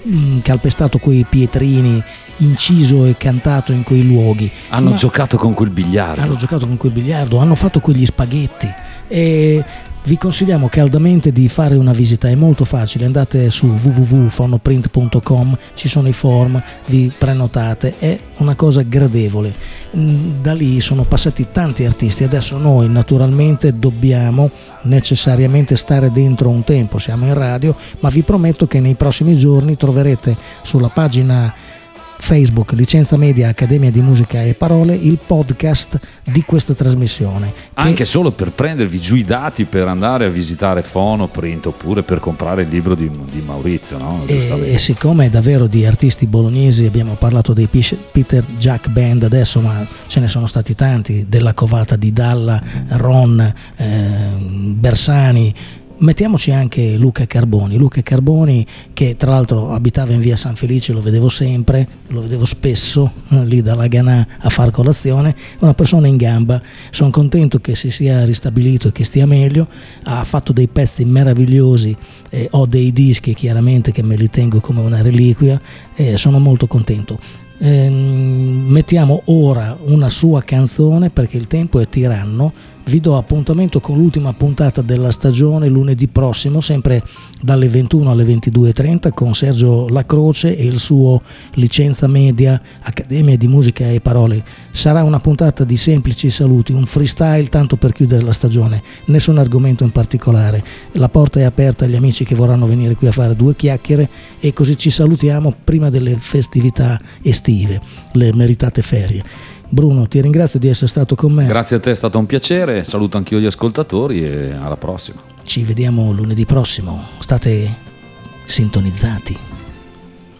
calpestato quei pietrini, inciso e cantato in quei luoghi. Hanno giocato con quel biliardo. Hanno fatto quegli spaghetti, e vi consigliamo caldamente di fare una visita. È molto facile, andate su www.fonoprint.com, ci sono i form, vi prenotate, è una cosa gradevole. Da lì sono passati tanti artisti. Adesso noi naturalmente dobbiamo necessariamente stare dentro un tempo, siamo in radio, ma vi prometto che nei prossimi giorni troverete sulla pagina Facebook Licenza Media Accademia di Musica e Parole il podcast di questa trasmissione, anche solo per prendervi giù i dati per andare a visitare Fonoprint, oppure per comprare il libro di Maurizio, no? E siccome davvero di artisti bolognesi abbiamo parlato dei Peter Jack Band adesso, ma ce ne sono stati tanti, della Covata di Dalla, Ron, Bersani. Mettiamoci anche Luca Carboni, che tra l'altro abitava in via San Felice, lo vedevo spesso lì dalla Ganà a far colazione, una persona in gamba. Sono contento che si sia ristabilito e che stia meglio, ha fatto dei pezzi meravigliosi, ho dei dischi chiaramente che me li tengo come una reliquia, sono molto contento. Mettiamo ora una sua canzone perché il tempo è tiranno. Vi do appuntamento con l'ultima puntata della stagione lunedì prossimo, sempre dalle 21 alle 22:30, con Sergio Lacroce e il suo Licenza Media Accademia di Musica e Parole. Sarà una puntata di semplici saluti, un freestyle tanto per chiudere la stagione, nessun argomento in particolare. La porta è aperta agli amici che vorranno venire qui a fare due chiacchiere, e così ci salutiamo prima delle festività estive, le meritate ferie. Bruno, ti ringrazio di essere stato con me. Grazie a te, è stato un piacere, saluto anch'io gli ascoltatori e alla prossima. Ci vediamo lunedì prossimo, state sintonizzati.